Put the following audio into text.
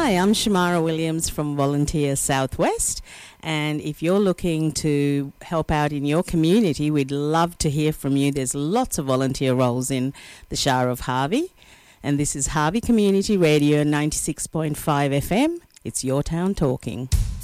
Hi, I'm Shamara Williams from Volunteer Southwest, and if you're looking to help out in your community, we'd love to hear from you. There's lots of volunteer roles in the Shire of Harvey, and this is Harvey Community Radio 96.5 FM. It's your town talking.